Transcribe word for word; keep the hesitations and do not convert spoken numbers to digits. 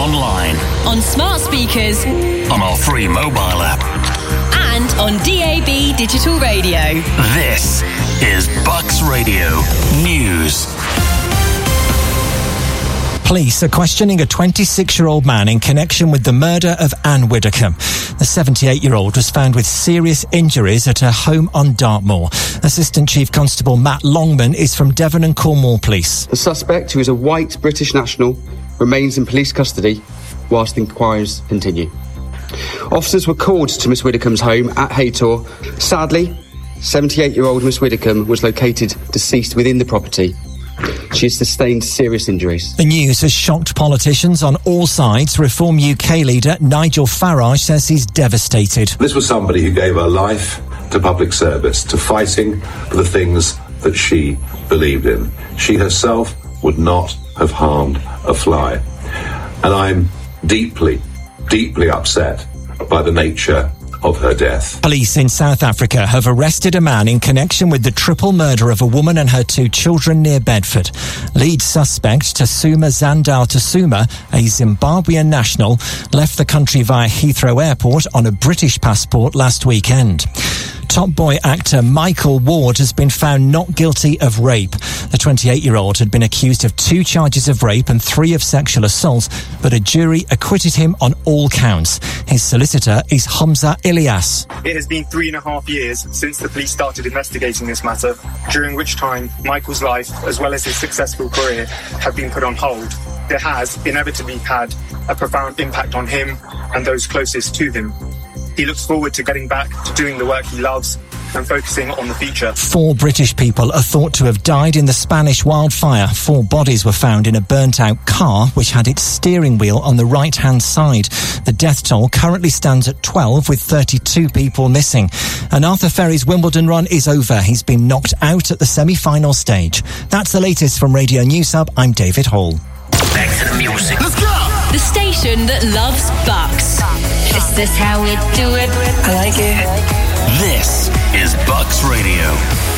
online, on smart speakers, on our free mobile app, and on D A B digital radio. This is Bucks Radio News. Police are questioning a twenty-six-year-old man in connection with the murder of Anne Widdecombe. The seventy-eight-year-old was found with serious injuries at her home on Dartmoor. Assistant Chief Constable Matt Longman is from Devon and Cornwall Police. The suspect, who is a white British national, remains in police custody whilst inquiries continue. Officers were called to Miss Widdecombe's home at Haytor. Sadly, seventy-eight-year-old Miss Widdecombe was located deceased within the property. She has sustained serious injuries. The news has shocked politicians on all sides. Reform U K leader Nigel Farage says he's devastated. This was somebody who gave her life to public service, to fighting for the things that she believed in. She herself would not have harmed a fly. And I'm deeply, deeply upset by the nature of her death. Police in South Africa have arrested a man in connection with the triple murder of a woman and her two children near Bedford. Lead suspect Tasuma Zandal Tasuma, a Zimbabwean national, left the country via Heathrow Airport on a British passport last weekend. Top Boy actor Michael Ward has been found not guilty of rape. The twenty-eight-year-old had been accused of two charges of rape and three of sexual assault, but a jury acquitted him on all counts. His solicitor is Hamza Ilyas. It has been three and a half years since the police started investigating this matter, during which time Michael's life, as well as his successful career, have been put on hold. It has inevitably had a profound impact on him and those closest to him. He looks forward to getting back to doing the work he loves and focusing on the future. Four British people are thought to have died in the Spanish wildfire. Four bodies were found in a burnt-out car which had its steering wheel on the right-hand side. The death toll currently stands at twelve, with thirty-two people missing. And Arthur Ferry's Wimbledon run is over. He's been knocked out at the semi-final stage. That's the latest from Radio News Hub. I'm David Hall. Back to the music. Let's go! The station that loves Bucks. Is this how we do it? I like it. This is Bucks Radio.